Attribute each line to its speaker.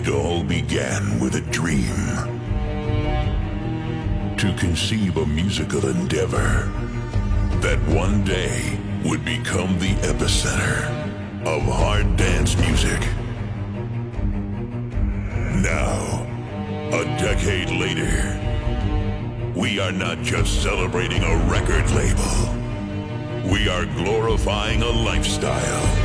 Speaker 1: It all began with a dream. To conceive a musical endeavor that one day would become the epicenter of hard dance music. Now, a decade later, we are not just celebrating a record label. We are glorifying a lifestyle.